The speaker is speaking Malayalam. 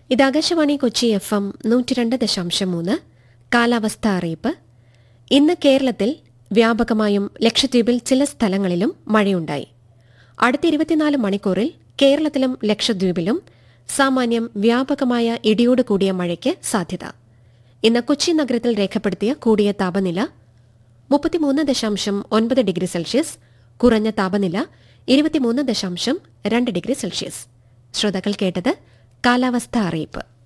ഇത് ആകാശവാണി കൊച്ചി FM 102.3 കാലാവസ്ഥ അറിയിപ്പ്. ഇന്ന് കേരളത്തിൽ വ്യാപകമായും ലക്ഷദ്വീപിൽ ചില സ്ഥലങ്ങളിലും മഴയുണ്ടായി. അടുത്ത 24 മണിക്കൂറിൽ കേരളത്തിലും ലക്ഷദ്വീപിലും സാമാന്യം വ്യാപകമായ ഇടിയോട് കൂടിയ മഴയ്ക്ക് സാധ്യത. ഇന്ന് കൊച്ചി നഗരത്തിൽ രേഖപ്പെടുത്തിയ കൂടിയ താപനില 33.9 ഡിഗ്രി സെൽഷ്യസ്, കുറഞ്ഞ താപനില 23.2 ഡിഗ്രി സെൽഷ്യസ്. ശ്രോതാക്കൾ കേട്ടത് കാലാവസ്ഥ അറിയിപ്പ്.